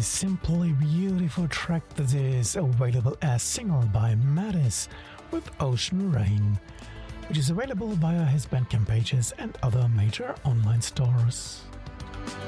simply beautiful track that is available as single by Mattis with Ocean Rain, which is available via his Bandcamp pages and other major online stores.